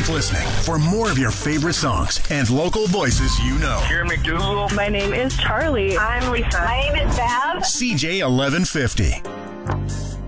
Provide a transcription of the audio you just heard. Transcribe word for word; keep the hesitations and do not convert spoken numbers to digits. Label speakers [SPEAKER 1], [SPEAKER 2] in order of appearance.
[SPEAKER 1] Keep listening for more of your favorite songs and local voices you know.
[SPEAKER 2] Here, McDougal.
[SPEAKER 3] My name is Charlie.
[SPEAKER 4] I'm Lisa.
[SPEAKER 5] My name is Bab.
[SPEAKER 1] C J eleven fifty.